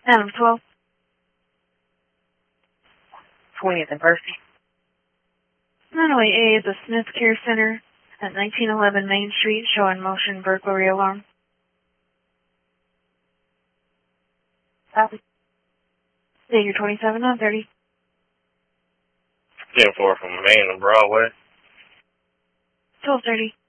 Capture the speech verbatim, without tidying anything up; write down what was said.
Adam twelve. twentieth and Percy. nine oh eight A at the Smith Care Center at nineteen eleven Main Street, showing motion burglary alarm. Copy. Figure twenty-seven on thirty. ten four from Main and Broadway. twelve thirty.